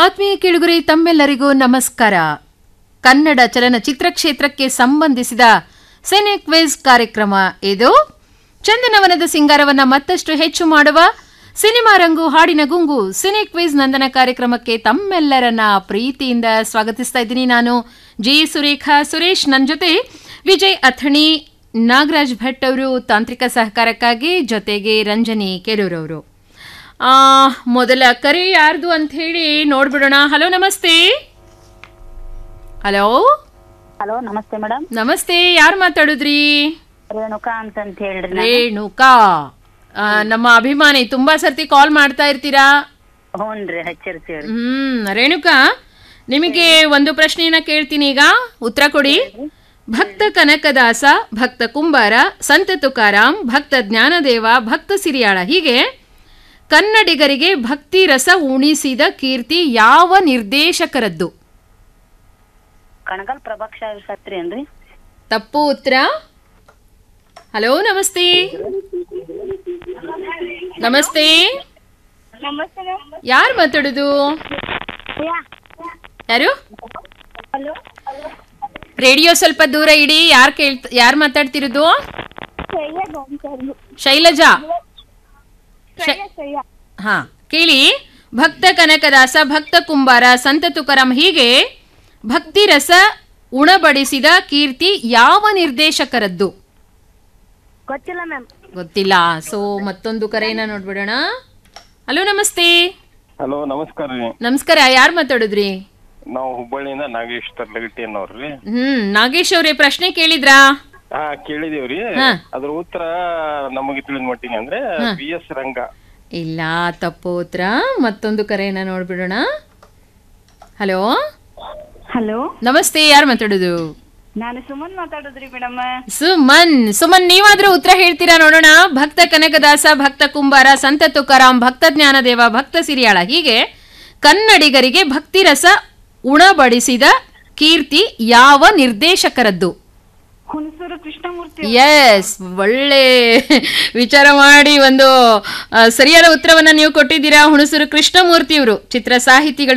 ಆತ್ಮೀಯ ಕೇಳುಗರೆ, ತಮ್ಮೆಲ್ಲರಿಗೂ ನಮಸ್ಕಾರ. ಕನ್ನಡ ಚಲನಚಿತ್ರ ಕ್ಷೇತ್ರಕ್ಕೆ ಸಂಬಂಧಿಸಿದ ಸಿನೆ ಕ್ವಿಜ್ ಕಾರ್ಯಕ್ರಮ ಇದು. ಚಂದನವನದ ಸಿಂಗಾರವನ್ನ ಮತ್ತಷ್ಟು ಹೆಚ್ಚು ಮಾಡುವ ಸಿನಿಮಾ ರಂಗು ಹಾಡಿನ ಗುಂಗು ಸಿನೆ ಕ್ವಿಜ್ ನಂದನ ಕಾರ್ಯಕ್ರಮಕ್ಕೆ ತಮ್ಮೆಲ್ಲರನ್ನ ಪ್ರೀತಿಯಿಂದ ಸ್ವಾಗತಿಸ್ತಾ ಇದ್ದೀನಿ. ನಾನು ಜಿ ಸುರೇಖಾ ಸುರೇಶ್, ನನ್ನ ಜೊತೆ ವಿಜಯ್ ಅಥಣಿ, ನಾಗರಾಜ್ ಭಟ್ ಅವರು ತಾಂತ್ರಿಕ ಸಹಕಾರಕ್ಕಾಗಿ, ಜೊತೆಗೆ ರಂಜನಿ ಕೆರೂರವರು. ಮೊದಲ ಕರೆ ಯಾರ್ದು ಅಂತ ಹೇಳಿ ನೋಡ್ಬಿಡೋಣ. ಹಲೋ, ನಮಸ್ತೆ. ಹಲೋ ಹಲೋ, ನಮಸ್ತೆ ಮೇಡಮ್. ನಮಸ್ತೆ, ಯಾರು ಮಾತಾಡುದ್ರಿ? ರೇಣುಕಾ ಅಂತ ಹೇಳ್ರಿ. ರೇಣುಕಾ, ನಮ್ಮ ಅಭಿಮಾನಿ. ತುಂಬಾ ಸರ್ತಿ ಕಾಲ್ ಮಾಡ್ತಾ ಇರ್ತೀರಾ? ಹ್ಞೂನ್ರಿ, ಹಚ್ಚಿರ್ತೀವ್ರಿ. ರೇಣುಕಾ, ನಿಮಗೆ ಒಂದು ಪ್ರಶ್ನೆಯನ್ನ ಕೇಳ್ತೀನಿ, ಈಗ ಉತ್ತರ ಕೊಡಿ. ಭಕ್ತ ಕನಕದಾಸ, ಭಕ್ತ ಕುಂಬಾರ, ಸಂತ ತುಕಾರಾಮ್, ಭಕ್ತ ಜ್ಞಾನದೇವ, ಭಕ್ತ ಸಿರಿಯಾಳ, ಹೀಗೆ ಕನ್ನಡಿಗರಿಗೆ ಭಕ್ತಿ ರಸ ಉಣಿಸಿದ ಕೀರ್ತಿ ಯಾವ ನಿರ್ದೇಶಕರದ್ದು? ಕಣಗಲ್ ಪ್ರಭಾಕ್ಷ ಸತ್ರಿ ಏನ್ರಿ? ತಪ್ಪು ಉತ್ತರ. ಹಲೋ, ನಮಸ್ತೆ. ನಮಸ್ತೆ, ಯಾರು ಮಾತಾಡುದು? ಯಾರು? ರೇಡಿಯೋ ಸ್ವಲ್ಪ ದೂರ ಇಡಿ. ಯಾರು ಮಾತಾಡ್ತಿರೋದು? ಶೈಲಜಾ. ಹಾ, ಕೇಳಿ. ಭಕ್ತ ಕನಕದಾಸ, ಭಕ್ತ ಕುಂಬಾರ, ಸಂತ ತುಕಾರಾಮ್, ಹೀಗೆ ಭಕ್ತಿ ರಸ ಉಣಬಡಿಸಿದ ಕೀರ್ತಿ ಯಾವ ನಿರ್ದೇಶಕರದ್ದು? ಗೊತ್ತಿಲ್ಲ ಮ್ಯಾಮ್. ಗೊತ್ತಿಲ್ಲ. ಸೊ ಮತ್ತೊಂದು ಕರೆಯನ್ನ ನೋಡ್ಬಿಡೋಣ. ಹಲೋ, ನಮಸ್ತೆ. ಹಲೋ, ನಮಸ್ಕಾರ ರೀ. ನಮಸ್ಕಾರ, ಯಾರು ಮಾತಾಡುದ್ರಿ? ನಾವು ಹುಬ್ಬಳ್ಳಿಯಿಂದ ನಾಗೇಶ್ ತರ್ಲಗಟ್ಟಿ ಅನ್ನೋರ್ರಿ. ನಾಗೇಶ್ ಅವ್ರೆ, ಪ್ರಶ್ನೆ ಕೇಳಿದ್ರಾ? ಹಾ, ಕೇಳಿದೇವ್ರಿ. ಅದ್ರ ಉತ್ತರ ನಮಗೆ ತಿಳಿದ ಮಟ್ಟಿಗೆ ಅಂದ್ರೆ BS ರಂಗ. ಇಲ್ಲ, ತಪ್ಪು ಉತ್ತರ. ಮತ್ತೊಂದು ಕರೆಯನ್ನ ನೋಡ್ಬಿಡೋಣ. ಹಲೋ. ಹಲೋ, ನಮಸ್ತೆ, ಯಾರು ಮಾತಾಡುದು? ನಾನು ಸುಮನ್ ಮಾತಾಡುದ್ರಿ ಮೇಡಮ್. ಸುಮನ್, ನೀವಾದ್ರೂ ಉತ್ತರ ಹೇಳ್ತೀರಾ ನೋಡೋಣ. ಭಕ್ತ ಕನಕದಾಸ, ಭಕ್ತ ಕುಂಬಾರ, ಸಂತ ತುಕಾರಾಮ್, ಭಕ್ತ ಜ್ಞಾನದೇವ, ಭಕ್ತ ಸಿರಿಯಾಳ, ಹೀಗೆ ಕನ್ನಡಿಗರಿಗೆ ಭಕ್ತಿ ರಸ ಉಣಬಡಿಸಿದ ಕೀರ್ತಿ ಯಾವ ನಿರ್ದೇಶಕರದ್ದು? ಹುಣಸೂರು ಕೃಷ್ಣಮೂರ್ತಿ. ಎಸ್, ಒಳ್ಳೆ ವಿಚಾರ ಮಾಡಿ ಒಂದು ಸರಿಯಾದ ಉತ್ತರವನ್ನ ನೀವು ಕೊಟ್ಟಿದ್ದೀರಾ. ಹುಣಸೂರು ಕೃಷ್ಣಮೂರ್ತಿ ಅವರು ಚಿತ್ರ ಸಾಹಿತಿಗಳು.